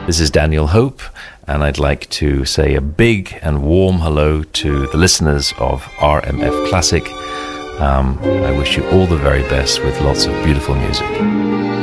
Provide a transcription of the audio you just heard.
This is Daniel Hope, and I'd like to say a big and warm hello to the listeners of RMF Classic. I wish you all the very best with lots of beautiful music.